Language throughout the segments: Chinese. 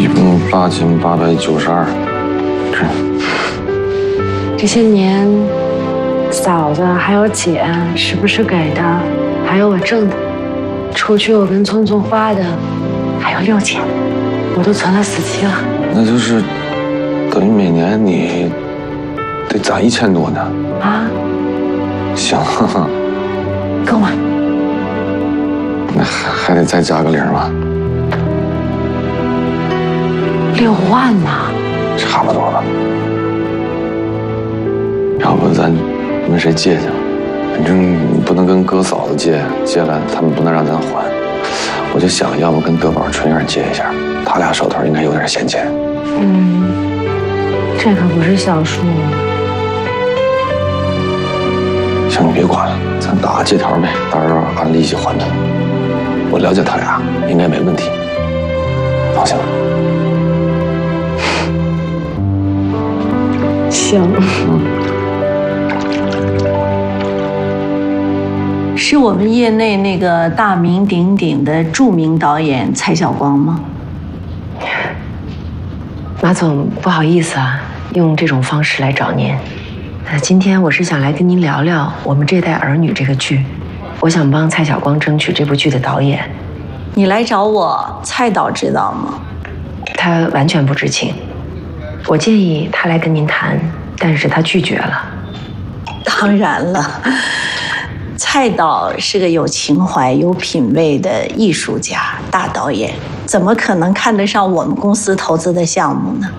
一共8斤892， 这些年，嫂子还有姐时不时给的，还有我挣的，出去我跟聪聪花的，还有6000，我都存了死期了。 那就是等于每年你得攒1000多呢。 啊？ 行， 够吗？ 那还得再加个0吗 ？6万呢？ 差不多吧。要不咱问谁借去？反正你不能跟哥嫂子借，借了他们不能让咱还。我就想要不跟德宝、春燕借一下，他俩手头应该有点闲钱。 这可不是小数。 行，你别管了，咱打个借条呗，到时候按利息还他。我了解他俩，应该没问题，放心吧。 行。 是我们业内那个大名鼎鼎的著名导演蔡晓光吗？ 马总，不好意思啊，用这种方式来找您。今天我是想来跟您聊聊《我们这代儿女》这个剧，我想帮蔡晓光争取这部剧的导演。 你来找我，蔡导知道吗？ 他完全不知情。我建议他来跟您谈，但是他拒绝了。 当然了，蔡导是个有情怀、有品位的艺术家、大导演，怎么可能看得上我们公司投资的项目呢？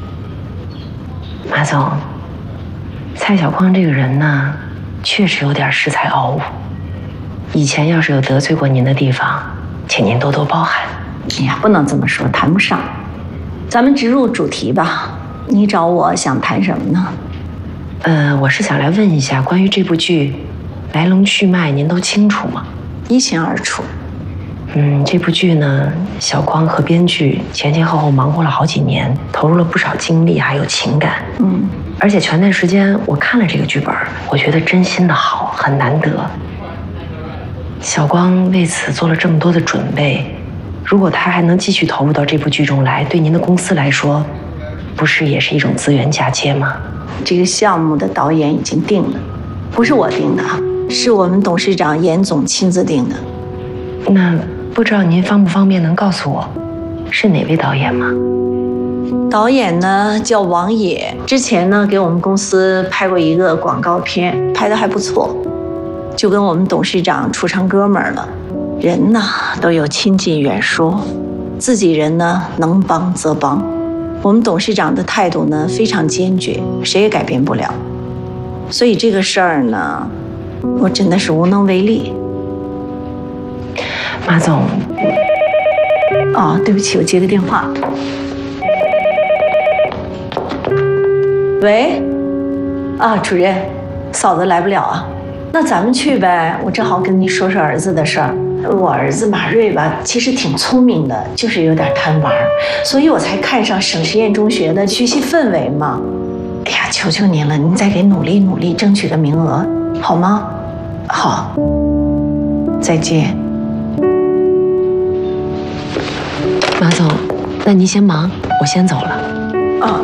马总，蔡晓光这个人呢，确实有点恃才傲物。以前要是有得罪过您的地方，请您多多包涵。 哎呀，不能这么说，谈不上。咱们直入主题吧。你找我想谈什么呢？ 我是想来问一下关于这部剧来龙去脉，您都清楚吗？ 一清二楚。 这部剧呢，小光和编剧前后忙活了好几年，投入了不少精力还有情感。而且前段时间我看了这个剧本，我觉得真心的好，很难得。小光为此做了这么多的准备，如果他还能继续投入到这部剧中来，对您的公司来说，不是也是一种资源嫁接吗？ 这个项目的导演已经定了，不是我定的，是我们董事长严总亲自定的。 那不知道您方不方便能告诉我，是哪位导演吗？ 导演呢叫王野，之前呢给我们公司拍过一个广告片，拍得还不错，就跟我们董事长处成哥们儿了。人呢都有亲近远疏，自己人呢能帮则帮。我们董事长的态度呢非常坚决，谁也改变不了。所以这个事儿呢，我真的是无能为力。 马总， 对不起，我接个电话。喂，主任，嫂子来不了啊，那咱们去呗。我正好跟你说说儿子的事儿。我儿子马瑞吧，其实挺聪明的，就是有点贪玩，所以我才看上省实验中学的学习氛围嘛。哎呀，求求您了，您再给努力努力，争取个名额，好吗？好，再见。 马总，那您先忙，我先走了。